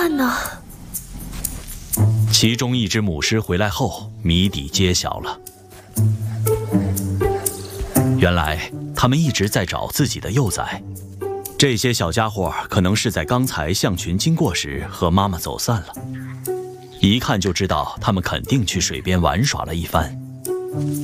办呢？ 其中一只母狮回来后，谜底揭晓了。原来他们一直在找自己的幼崽。这些小家伙可能是在刚才象群经过时和妈妈走散了，一看就知道他们肯定去水边玩耍了一番。